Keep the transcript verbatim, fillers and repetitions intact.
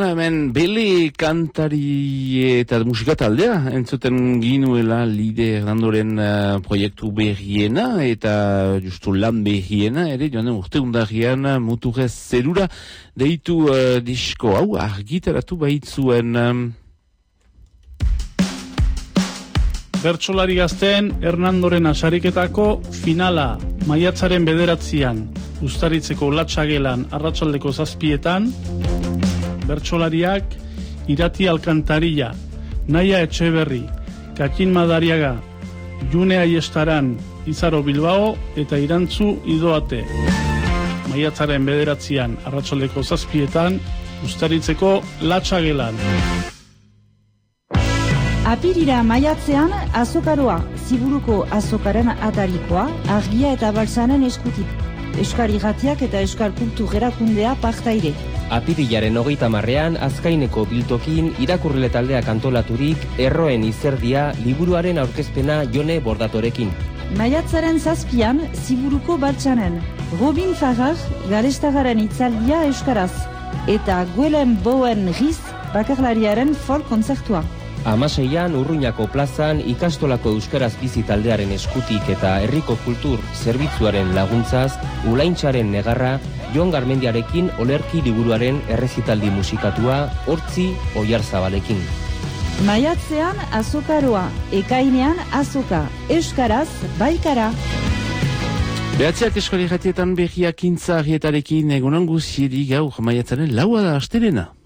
hemen bele kantari eta musika taldea, entzuten ginuela Lide Hernandoren uh, proiektu berriena eta justu lan berriena, ere joan urte undarrian muturrez zerura deitu uh, disko hau argitaratu baitzuen. Um, Bertsolari gazteen Hernandoren asariketako finala maiatzaren bederatzian Uztaritzeko latxagelan arratsaldeko zazpietan, bertsolariak Irati Alkantarilla, Naia Etxeberri, Kakin Madariaga, June Aiestaran, Izaro Bilbao eta Irantzu Idoate. Maiatzaren bederatzian arratsaldeko zazpietan Uztaritzeko latxagelan. Apirira maiatzean azokaroa, Ziburuko azokaren atarikoa, argia eta baltzanen eskutik. Euskal Irratiak eta Euskal Kultur Erakundea partaire. Apirilaren hogeita marrean Azkaineko biltokin irakurle taldeak antolaturik Erroen izerdia liburuaren aurkezpena Jone Bordatorekin. Maiatzaren zazpian Ziburuko baltzanen. Robin Farrar garestagaren itzaldia euskaraz. Eta Guelen Boen Riz bakarlariaren folk kontzertua. Hamaseian Urruñako plazan ikastolako euskaraz bizi taldearen eskutik eta herriko kultur zerbitzuaren laguntzaz Ulaintxaren negarra Jon Garmendiarekin olerki liburuaren errezitaldi musikatua Hortzi Oiarzabalekin. Maiatzean azokaroa, ekainean azoka, euskaraz baikara. Behatziak Euskal Irratietan berriak intza argietarekin egunan guziedi gaur maiatzaren laua da astelena.